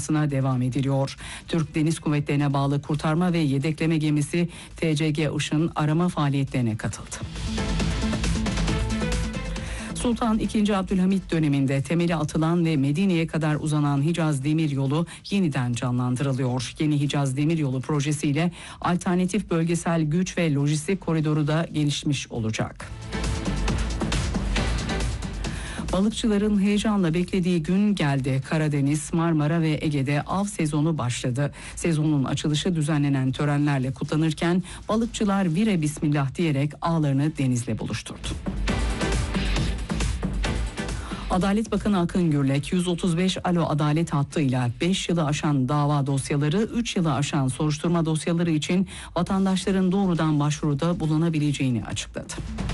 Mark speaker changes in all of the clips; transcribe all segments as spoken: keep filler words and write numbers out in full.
Speaker 1: çalışmasına devam ediliyor. Türk Deniz Kuvvetleri'ne bağlı kurtarma ve yedekleme gemisi T C G Işın arama faaliyetlerine katıldı. Sultan ikinci. Abdülhamit döneminde temeli atılan ve Medine'ye kadar uzanan Hicaz Demiryolu yeniden canlandırılıyor. Yeni Hicaz Demiryolu projesiyle alternatif bölgesel güç ve lojistik koridoru da gelişmiş olacak. Balıkçıların heyecanla beklediği gün geldi. Karadeniz, Marmara ve Ege'de av sezonu başladı. Sezonun açılışı düzenlenen törenlerle kutlanırken balıkçılar vire bismillah diyerek ağlarını denizle buluşturdu. Adalet Bakanı Akın Gürlek yüz otuz beş Alo Adalet hattıyla beş yılı aşan dava dosyaları, üç yılı aşan soruşturma dosyaları için vatandaşların doğrudan başvuruda bulunabileceğini açıkladı.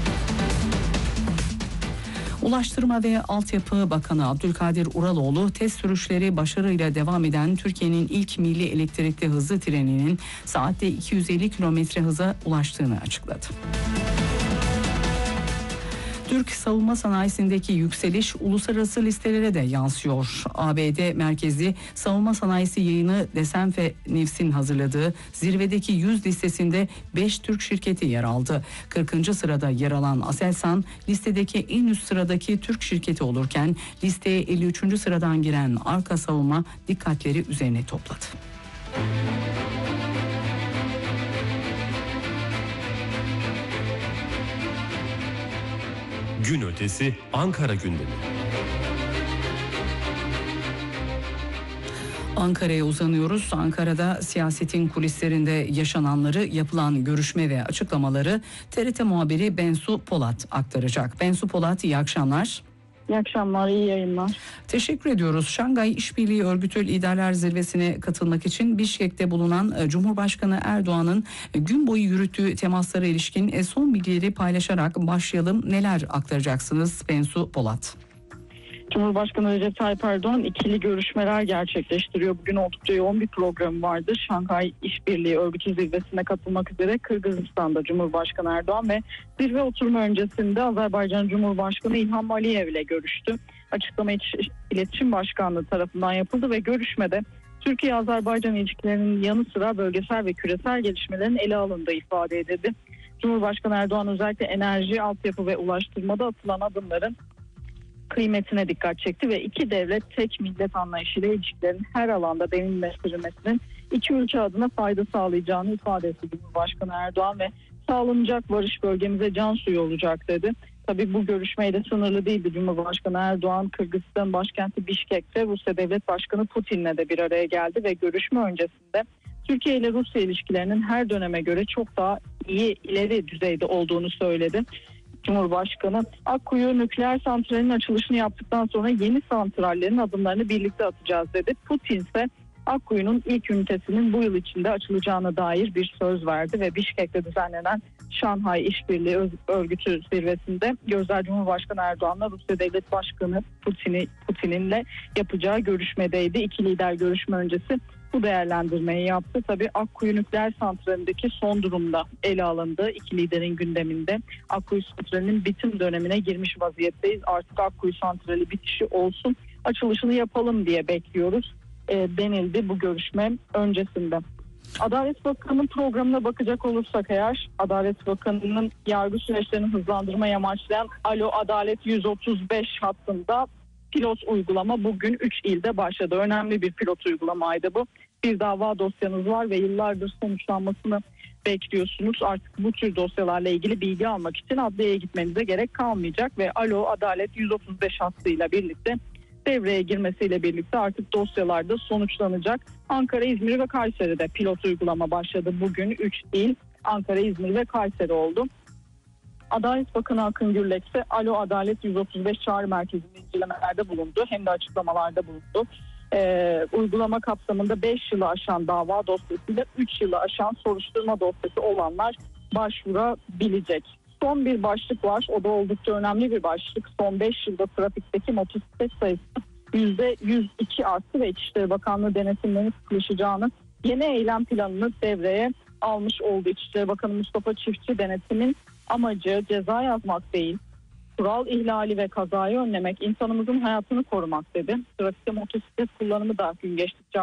Speaker 1: Ulaştırma ve Altyapı Bakanı Abdülkadir Uraloğlu, test sürüşleri başarıyla devam eden Türkiye'nin ilk milli elektrikli hızlı treninin saatte iki yüz elli kilometre hıza ulaştığını açıkladı. Türk savunma sanayisindeki yükseliş uluslararası listelere de yansıyor. A B D merkezli savunma sanayisi yayını Desenfe News'in hazırladığı zirvedeki yüz listesinde beş Türk şirketi yer aldı. kırkıncı sırada yer alan Aselsan listedeki en üst sıradaki Türk şirketi olurken listeye elli üçüncü sıradan giren Arka Savunma dikkatleri üzerine topladı.
Speaker 2: Gün ötesi Ankara gündemi.
Speaker 1: Ankara'ya uzanıyoruz. Ankara'da siyasetin kulislerinde yaşananları, yapılan görüşme ve açıklamaları T R T muhabiri Bensu Polat aktaracak. Bensu Polat, iyi akşamlar.
Speaker 3: İyi akşamlar, iyi yayınlar.
Speaker 1: Teşekkür ediyoruz. Şangay İşbirliği Örgütü Liderler Zirvesi'ne katılmak için Bişkek'te bulunan Cumhurbaşkanı Erdoğan'ın gün boyu yürüttüğü temaslara ilişkin son bilgileri paylaşarak başlayalım. Neler aktaracaksınız Bensu Polat?
Speaker 3: Cumhurbaşkanı Recep Tayyip Erdoğan ikili görüşmeler gerçekleştiriyor. Bugün oldukça yoğun bir programı vardı. Şanghay İşbirliği Örgütü Zirvesi'ne katılmak üzere Kırgızistan'da Cumhurbaşkanı Erdoğan ve zirve oturumu öncesinde Azerbaycan Cumhurbaşkanı İlham Aliyev ile görüştü. Açıklama İletişim Başkanlığı tarafından yapıldı ve görüşmede Türkiye-Azerbaycan ilişkilerinin yanı sıra bölgesel ve küresel gelişmelerin ele alındığı ifade edildi. Cumhurbaşkanı Erdoğan özellikle enerji, altyapı ve ulaştırmada atılan adımların kıymetine dikkat çekti ve iki devlet tek millet anlayışıyla ilişkilerin her alanda derinleştirilmesinin iki ülke adına fayda sağlayacağını ifade etti Cumhurbaşkanı Erdoğan ve sağlanacak barış bölgemize can suyu olacak dedi. Tabii bu görüşmeyle sınırlı değildi. Cumhurbaşkanı Erdoğan Kırgızistan başkenti Bişkek'te Rusya Devlet Başkanı Putin'le de bir araya geldi ve görüşme öncesinde Türkiye ile Rusya ilişkilerinin her döneme göre çok daha iyi, ileri düzeyde olduğunu söyledi. Cumhurbaşkanı Akkuyu nükleer santralinin açılışını yaptıktan sonra yeni santrallerin adımlarını birlikte atacağız dedi. Putin ise Akkuyu'nun ilk ünitesinin bu yıl içinde açılacağına dair bir söz verdi ve Bişkek'te düzenlenen Şanghay İşbirliği Örgütü zirvesinde gözler Cumhurbaşkanı Erdoğan'la Rusya Devlet Başkanı Putin'i Putin'inle yapacağı görüşmedeydi. İki lider görüşme öncesi bu değerlendirmeyi yaptı. Tabii Akkuyu nükleer santralindeki son durumda ele alındı. İki liderin gündeminde Akkuyu santralinin bitim dönemine girmiş vaziyetteyiz. Artık Akkuyu santrali bitişi olsun, açılışını yapalım diye bekliyoruz e, denildi bu görüşme öncesinde. Adalet Bakanı'nın programına bakacak olursak eğer, Adalet Bakanı'nın yargı süreçlerini hızlandırmayı amaçlayan Alo Adalet yüz otuz beş hattında pilot uygulama bugün üç ilde başladı. Önemli bir pilot uygulamaydı bu. Bir dava dosyanız var ve yıllardır sonuçlanmasını bekliyorsunuz. Artık bu tür dosyalarla ilgili bilgi almak için adliyeye gitmenize gerek kalmayacak ve Alo Adalet yüz otuz beş hattıyla birlikte devreye girmesiyle birlikte artık dosyalarda sonuçlanacak. Ankara, İzmir ve Kayseri'de pilot uygulama başladı. Bugün üç il Ankara, İzmir ve Kayseri oldu. Adalet Bakanı Akın Gürlek ise Alo Adalet yüz otuz beş çağrı merkezinde incelemelerde bulundu. Hem de açıklamalarda bulundu. Ee, uygulama kapsamında beş yılı aşan dava dosyasıyla üç yılı aşan soruşturma dosyası olanlar başvurabilecek. Son bir başlık var. O da oldukça önemli bir başlık. Son beş yılda trafikteki motosiklet sayısı yüzde yüz iki arttı ve İçişleri Bakanlığı denetimlerinin sıklaşacağını, yeni eylem planını devreye almış oldu. İçişleri Bakanı Mustafa Çiftçi, denetimin amacı ceza yazmak değil, kural ihlali ve kazayı önlemek, insanımızın hayatını korumak dedi. Trafikte motosiklet kullanımı da gün geçtikçe